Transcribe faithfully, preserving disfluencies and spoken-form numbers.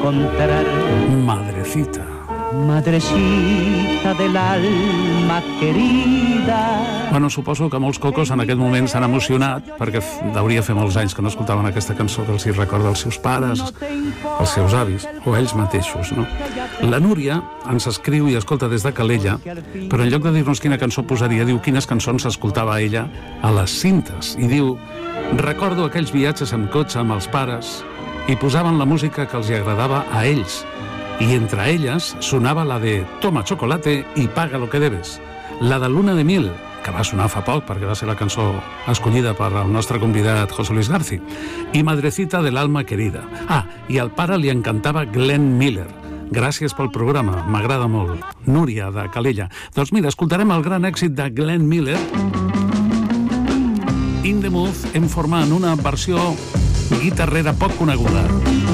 encontrar. Madrecita. Madrecita del alma querida. Bueno, suposo que molts cocos en aquest moment s'han emocionat perquè hauria fer molts anys que no escoltaven aquesta cançó que els hi recorda els seus pares, els seus avis o ells mateixos, no? La Núria ens escriu i escolta des de Calella, però en lloc de dir-nos quina cançó posaria, diu quines cançons escoltava ella a les cintes i diu: recordo aquells viatges en cotxe amb els pares i posaven la música que els hi agradava a ells. Y entre ellas sonava la de Toma chocolate y paga lo que debes, la de Luna de Miel, que va sonar fa poc perquè va ser la cançó escollida per el nostre convidat José Luis Garci, i Madrecita del alma querida. Ah, i al pare li encantava Glenn Miller. Gràcies pel programa, m'agrada molt. Núria, de Calella. Doncs mira, escoltarem el gran èxit de Glenn Miller, In the Mood, en formant una versió guitarrera poc coneguda.